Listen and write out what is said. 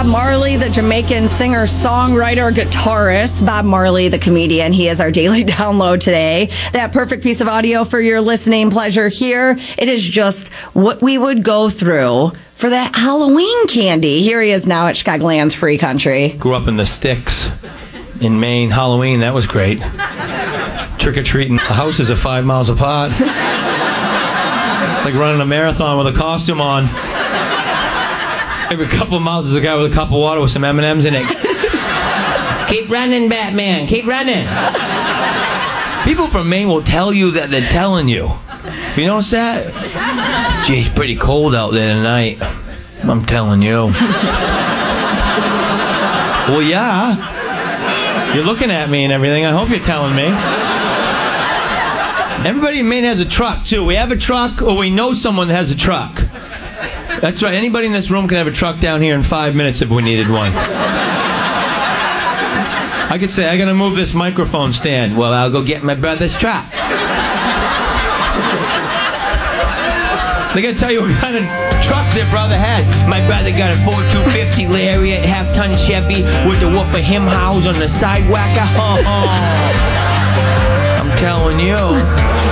Bob Marley, the Jamaican singer, songwriter, guitarist. Bob Marley, the comedian. He is our daily download today. That perfect piece of audio for your listening pleasure here. It is just what we would go through for that Halloween candy. Here he is now at Chicagoland's Free Country. Grew up in the sticks in Maine. Halloween, that was great. Trick-or-treating. The houses are 5 miles apart. Like running a marathon with a costume on. Every couple of miles there's a guy with a cup of water with some M&Ms in it. Keep running, Batman. Keep running. People from Maine will tell you that they're telling you. You notice that? Gee, it's pretty cold out there tonight. I'm telling you. Well, yeah. You're looking at me and everything. I hope you're telling me. Everybody in Maine has a truck, too. We have a truck, or we know someone that has a truck. That's right. Anybody in this room can have a truck down here in 5 minutes if we needed one. I could say, I gotta move this microphone stand. Well, I'll go get my brother's truck. They gotta tell you what kind of truck their brother had. My brother got a Ford 250 Lariat, half-ton Chevy with the whoop of him house on the sidewalk. I'm telling you.